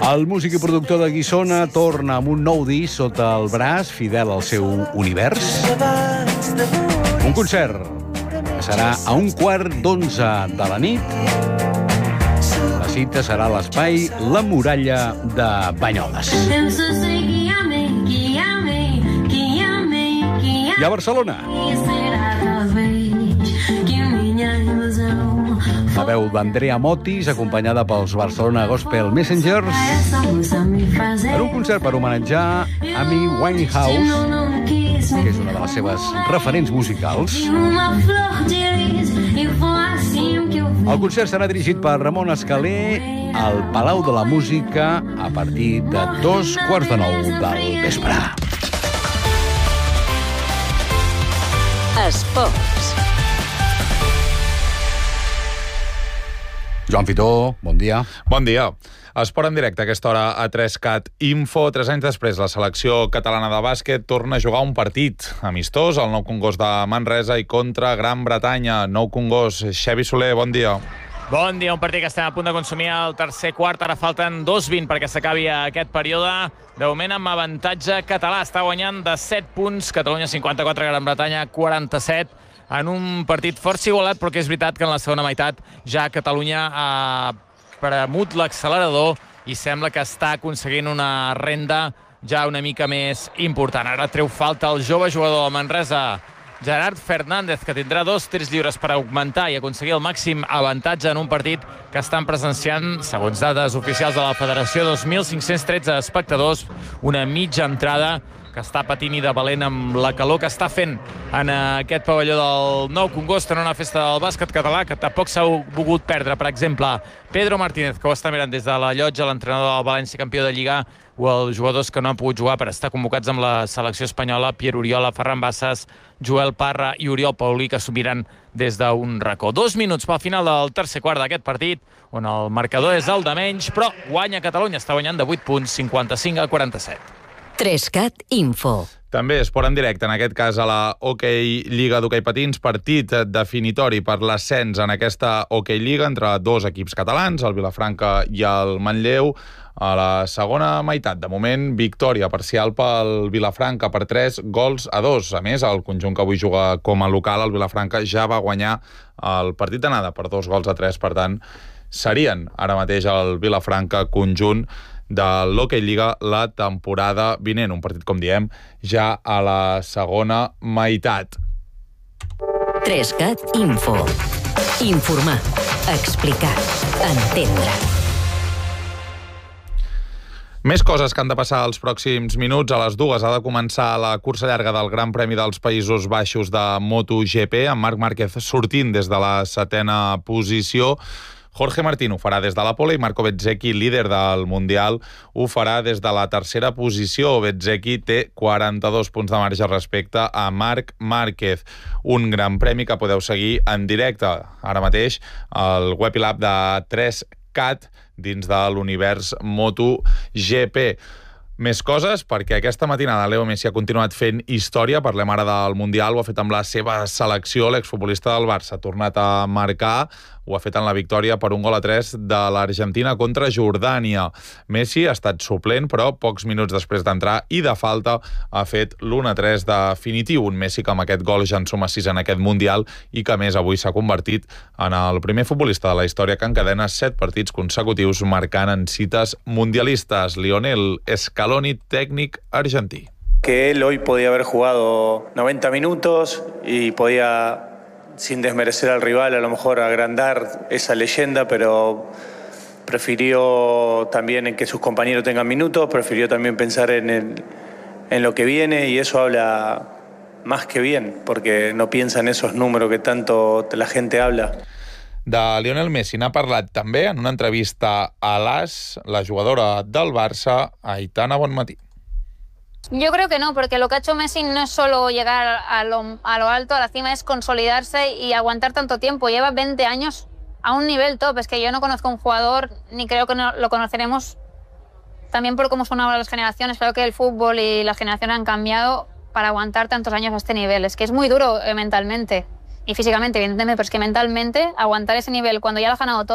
El músic i productor de Guissona torna amb un nou disc sota el braç, fidel al seu univers. Un concert que serà a 11:15 de la nit. La cita serà a l'espai La Muralla de Banyoles. I a Barcelona, la veu d'Andrea Motis, acompanyada pels Barcelona Gospel Messengers, en un concert per homenatjar Amy Winehouse, que és una de les seves referents musicals. El concert serà dirigit per Ramon Escaler al Palau de la Música a partir de 9:15 del vespre. Esports. Joan Fitó, bon dia. Bon dia. Esport en directe a aquesta hora a 3CAT Info. 3 anys després, la selecció catalana de bàsquet torna a jugar un partit amistós al Nou Congost de Manresa i contra Gran Bretanya. Nou Congost. Xavi Soler, bon dia. Bon dia, un partit que estem a punt de consumir al tercer quart. Ara falten 2:20 perquè s'acabi aquest període. De moment amb avantatge català. Està guanyant de 7 punts. Catalunya 54, Gran Bretanya 47. En un partit força igualat, però que és veritat que en la segona meitat ja Catalunya ha premut l'accelerador i sembla que està aconseguint una renda ja una mica més important. Ara treu falta el jove jugador de Manresa, Gerard Fernández, que tindrà 2 tirs lliures per augmentar i aconseguir el màxim avantatge en un partit que estan presenciant, segons dades oficials de la Federació, 2.513 espectadors, una mitja entrada que està patint i de valent amb la calor que està fent en aquest pavelló del Nou Congost, en una festa del bàsquet català que tampoc s'ha volgut perdre. Per exemple, Pedro Martínez, que ho està mirant des de la llotja, l'entrenador del València, campió de Lliga, o els jugadors que no han pogut jugar per estar convocats amb la selecció espanyola, Pierre Oriola, Ferran Bassas, Joel Parra i Oriol Paulí, que s'ho miren des d'un racó. 2 minuts pel final del tercer quart d'aquest partit, on el marcador és el de menys, però guanya Catalunya, està guanyant de 8 punts, 55-47. 3CAT Info. També esport en directe, en aquest cas a la Hockey Lliga d'Hockey Patins, partit definitori per l'ascens en aquesta Hockey Lliga entre 2 equips catalans, el Vilafranca i el Manlleu, a la segona meitat. De moment, victòria parcial pel Vilafranca per 3-2. A més, el conjunt que avui juga com a local, el Vilafranca, ja va guanyar el partit d'anada per 2-3. Per tant, serien ara mateix el Vilafranca conjunt de l'Hockey Lliga la temporada vinent. Un partit, com diem, ja a la segona meitat. 3CAT Info. Informar, explicar, entendre. Més coses que han de passar els pròxims minuts. A les 2 ha de començar la cursa llarga del Gran Premi dels Països Baixos de MotoGP, amb Marc Márquez sortint des de la 7a posició. Jorge Martín ho farà des de la pole i Marco Bezzecchi, líder del Mundial, ho farà des de la 3a posició. Bezzecchi té 42 punts de marge respecte a Marc Márquez. Un gran premi que podeu seguir en directe ara mateix al web i l'app de 3CAT dins de l'univers MotoGP. Més coses, perquè aquesta matinada Leo Messi ha continuat fent història. Parlem ara del Mundial, ho ha fet amb la seva selecció. L'exfutbolista del Barça ha tornat a marcar, ho ha fet en la victòria per 1-3 de l'Argentina contra Jordània. Messi ha estat suplent, però pocs minuts després d'entrar i de falta ha fet l'1-3 definitiu. Un Messi que amb aquest gol ja en suma 6 en aquest Mundial i que a més avui s'ha convertit en el primer futbolista de la història que encadena 7 partits consecutius marcant en cites mundialistes. Lionel Scaloni, técnic argentí. Que él hoy podía haber jugado 90 minutos y podía, sin desmerecer al rival, a lo mejor agrandar esa leyenda, pero prefirió también en que sus compañeros tengan minutos, prefirió también pensar en lo que viene, y eso habla más que bien, porque no piensa en esos números que tanto la gente habla. De Lionel Messi n'ha parlat també en una entrevista a l'AS, la jugadora del Barça, Aitana Bonmatí. Yo creo que no, porque lo que ha hecho Messi no es solo llegar a lo alto, a la cima, es consolidarse y aguantar tanto tiempo. Lleva 20 años a un nivel top. Es que yo no conozco a un jugador, ni creo que lo conoceremos, también por cómo son ahora las generaciones. Creo que el fútbol y las generaciones han cambiado para aguantar tantos años a este nivel. Es que es muy duro mentalmente y físicamente, evidentemente, pero es que mentalmente aguantar ese nivel cuando ya lo has ganado todo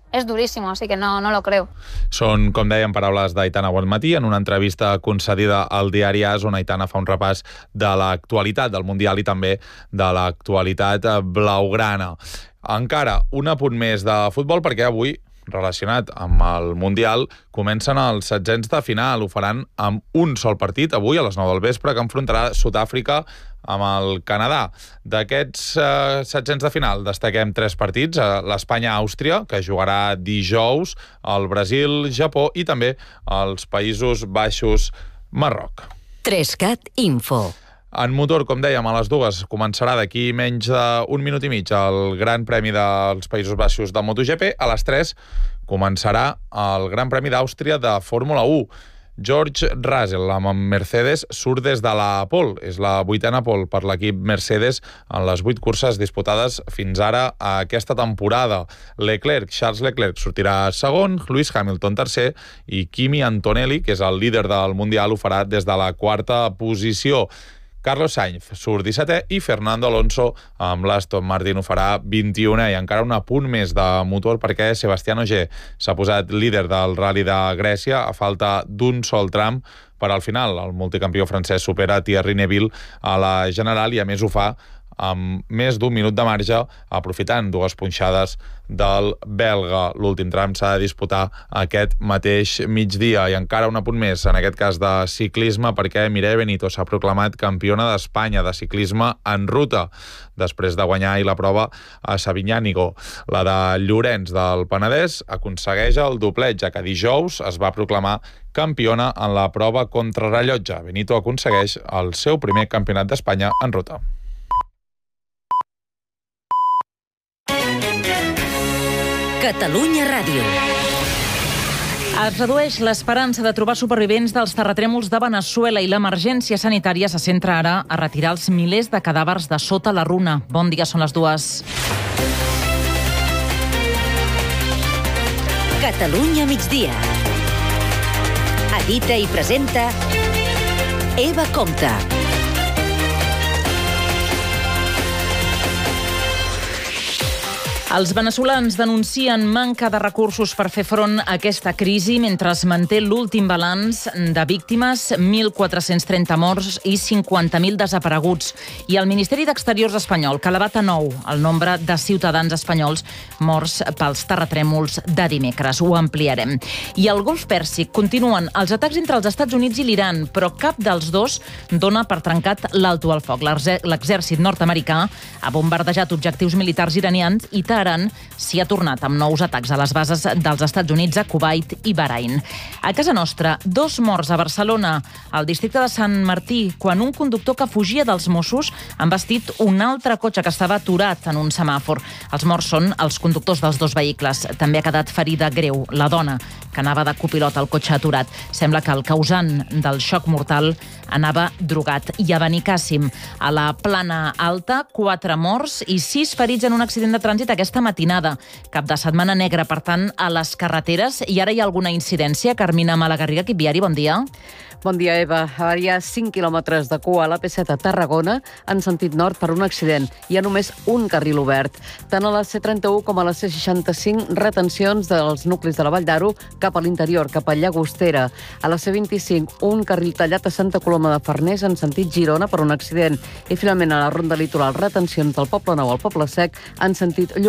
es durísimo, así que no lo creo. Són, com dèiem, paraules d'Aitana Bonmatí en una entrevista concedida al diari AS, on Aitana fa un repàs de l'actualitat del Mundial i també de l'actualitat blaugrana. Encara un apunt més de futbol, perquè avui, relacionat amb el Mundial, comencen els setzents de final. Ho faran amb un sol partit, avui a les 9 del vespre, que enfrontarà Sud-àfrica amb el Canadà. D'aquests setzents de final destaquem 3 partits, l'Espanya-Àustria, que jugarà dijous, el Brasil-Japó i també els Països Baixos-Marroc. 3CAT Info. En motor, com dèiem, a les 2 començarà d'aquí menys d'un minut i mig el Gran Premi dels Països Baixos de MotoGP. A les 3 començarà el Gran Premi d'Àustria de Fórmula 1. George Russell, amb Mercedes, surt des de la pole. És la 8a pole per l'equip Mercedes en les 8 curses disputades fins ara a aquesta temporada. Charles Leclerc sortirà segon, Lewis Hamilton tercer i Kimi Antonelli, que és el líder del Mundial, ho farà des de la 4a posició. Carlos Sainz surt 17è i Fernando Alonso amb l'Aston Martin ho farà 21è. I encara un apunt més de motor perquè Sebastián Ogier s'ha posat líder del Rally de Grècia a falta d'un sol tram per al final. El multicampió francès supera Thierry Neuville a la general i a més ho fa amb més d'un minut de marge, aprofitant 2 punxades del belga. L'últim tram s'ha de disputar aquest mateix migdia. I encara un apunt més, en aquest cas de ciclisme, perquè Mireia Benito s'ha proclamat campiona d'Espanya de ciclisme en ruta, després de guanyar la prova a Sabinyànigo. La de Llorenç del Penedès aconsegueix el doblet, ja que dijous es va proclamar campiona en la prova contrarrellotge. Benito aconsegueix el seu primer campionat d'Espanya en ruta. Catalunya Ràdio. Es redueix l'esperança de trobar supervivents dels terratrèmols de Veneçuela i l'emergència sanitària se centra ara a retirar els milers de cadàvers de sota la runa. Bon dia, són les 2. Catalunya migdia. Edita i presenta Eva Comte. Els veneçolans denuncien manca de recursos per fer front a aquesta crisi mentre es manté l'últim balanç de víctimes, 1.430 morts i 50.000 desapareguts. I el Ministeri d'Exteriors espanyol, que ha elevat a 9 el nombre de ciutadans espanyols morts pels terratrèmols de dimecres. Ho ampliarem. I al Golf Pèrsic continuen els atacs entre els Estats Units i l'Iran, però cap dels dos dona per trencat l'alto al foc. L'exèrcit nord-americà ha bombardejat objectius militars iranians i Teheran s'hi ha tornat amb nous atacs a les bases dels Estats Units a Kuwait i Bahrain. A casa nostra, 2 morts a Barcelona, al districte de Sant Martí, quan un conductor que fugia dels Mossos ha embestit un altre cotxe que estava aturat en un semàfor. Els morts són els conductors dels 2 vehicles. També ha quedat ferida greu la dona, que anava de copilot al cotxe aturat. Sembla que el causant del xoc mortal anava drogat. I a Benicàssim, a la Plana Alta, 4 morts i 6 ferits en un accident de trànsit aquesta matinada. Cap de setmana negra, per tant, a les carreteres. I ara hi ha alguna incidència. Carmina Malagarriga, equip viari, bon dia. Bon dia, Eva. Ara hi ha 5 quilòmetres de cua a la P7 a Tarragona en sentit nord per un accident. Hi ha només un carril obert. Tant a la C31 com a la C65, retencions dels nuclis de la Vall d'Aro cap a l'interior, cap a Llagostera. A la C25, un carril tallat a Santa Coloma de Farners en sentit Girona per un accident. I finalment a la ronda litoral, retencions del Poble Nou al Poble Sec en sentit